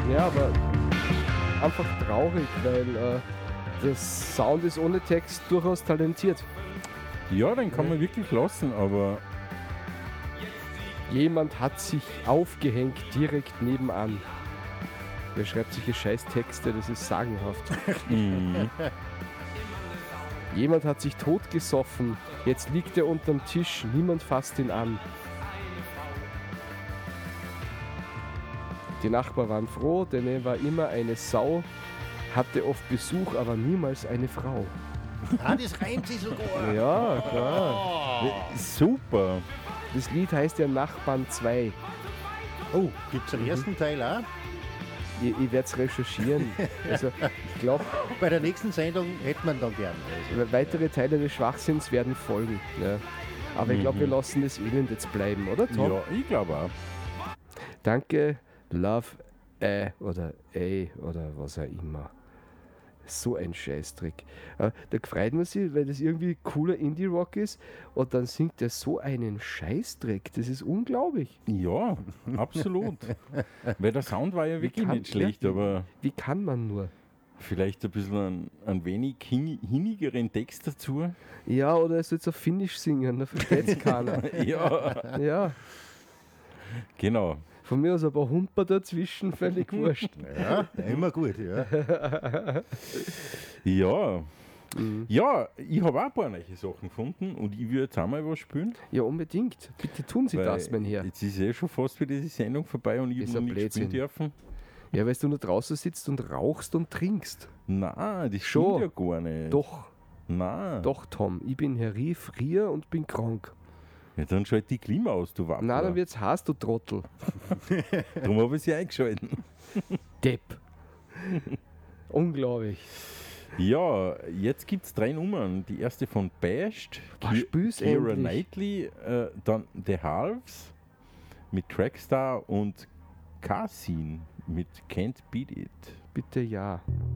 Ja, aber einfach traurig, weil der Sound ist ohne Text durchaus talentiert. Ja, den kann man wirklich lassen, aber Jemand hat sich aufgehängt direkt nebenan. Wer schreibt solche Scheißtexte? Das ist sagenhaft. Jemand hat sich totgesoffen. Jetzt liegt er unterm Tisch. Niemand fasst ihn an. Die Nachbarn waren froh, denn er war immer eine Sau, hatte oft Besuch, aber niemals eine Frau. Ah, das reimt sich sogar. Ja, klar. super. Das Lied heißt ja Nachbarn 2. Oh, gibt's den ersten Teil auch? Ich werde es recherchieren. Also, ich glaube, Bei der nächsten Sendung hätte man dann gern. Also, weitere Teile des Schwachsinns werden folgen. Ja. Aber ich glaube, wir lassen das Elend jetzt bleiben, oder Tom? Ja, ich glaube auch. Danke, Love, oder oder was auch immer. So ein Scheißtrick. Da freut man sich, weil das irgendwie cooler Indie-Rock ist und dann singt er so einen Scheißdreck. Das ist unglaublich. Ja, absolut. Weil der Sound war ja wirklich nicht schlecht, aber Wie kann man nur? vielleicht ein bisschen ein wenig hinnigeren Text dazu. Ja, oder er soll jetzt auf Finnisch singen, da versteht es keiner. Ja, Ja, genau. von mir aus ein paar Humper dazwischen, völlig wurscht. ja, immer gut, ja. Ja. Ja, ich habe auch ein paar neue Sachen gefunden und ich würde jetzt auch mal was spielen. Ja, unbedingt. Bitte tun Sie weil das, mein Herr. Jetzt ist schon fast wieder die Sendung vorbei und ich Ist habe ein noch nicht spielen Blödsinn. dürfen. Ja, weil du nur draußen sitzt und rauchst und trinkst. Nein, das Schon. stimmt ja gar nicht. Doch, Nein. doch, Tom. Ich bin Frier und bin krank. Ja, dann schalt die Klima aus, du Wappler. Na, dann wird's heiß, du Trottel. Darum habe ich sie eingeschalten. Depp. Unglaublich. Ja, jetzt gibt es 3 Nummern. Die erste von Bashed, Was spielst Keira endlich? Knightley, dann The Halves mit Trackstar und Cassin mit Can't Beat It. Bitte ja.